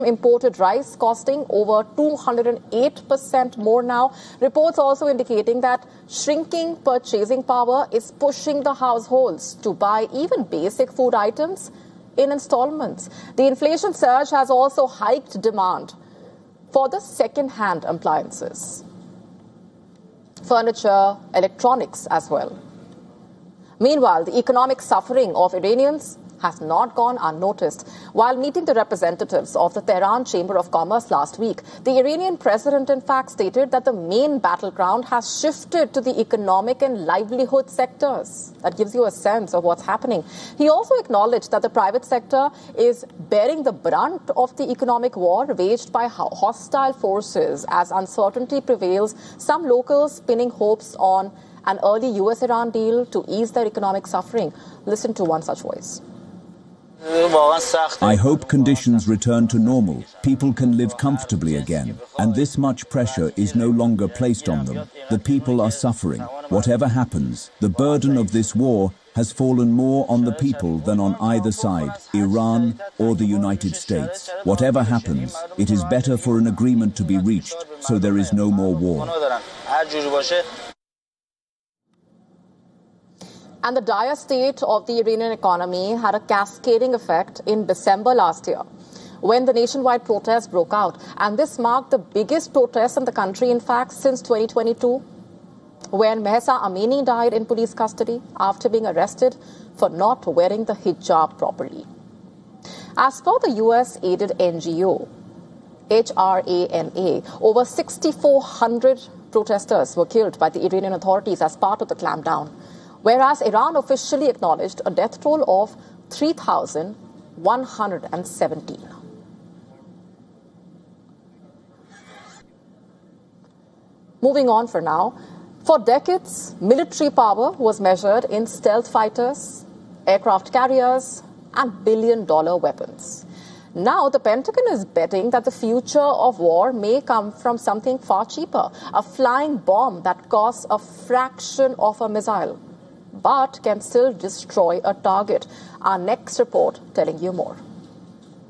Imported rice costing over 208% more now. Reports also indicating that shrinking purchasing power is pushing the households to buy even basic food items in installments. The inflation surge has also hiked demand for the second-hand appliances, furniture, electronics as well. Meanwhile, the economic suffering of Iranians has not gone unnoticed. While meeting the representatives of the Tehran Chamber of Commerce last week, the Iranian president in fact stated that the main battleground has shifted to the economic and livelihood sectors. That gives you a sense of what's happening. He also acknowledged that the private sector is bearing the brunt of the economic war waged by hostile forces as uncertainty prevails, some locals pinning hopes on an early US-Iran deal to ease their economic suffering. Listen to one such voice. I hope conditions return to normal, people can live comfortably again, and this much pressure is no longer placed on them. The people are suffering. Whatever happens, the burden of this war has fallen more on the people than on either side, Iran or the United States. Whatever happens, it is better for an agreement to be reached, so there is no more war. And the dire state of the Iranian economy had a cascading effect in December last year, when the nationwide protests broke out. And this marked the biggest protest in the country, in fact, since 2022, when Mahsa Amini died in police custody after being arrested for not wearing the hijab properly. As per the US-aided NGO, HRANA, over 6,400 protesters were killed by the Iranian authorities as part of the clampdown, whereas Iran officially acknowledged a death toll of 3,117. Moving on for now, for decades, military power was measured in stealth fighters, aircraft carriers, and billion-dollar weapons. Now, the Pentagon is betting that the future of war may come from something far cheaper, a flying bomb that costs a fraction of a missile, but can still destroy a target. Our next report telling you more.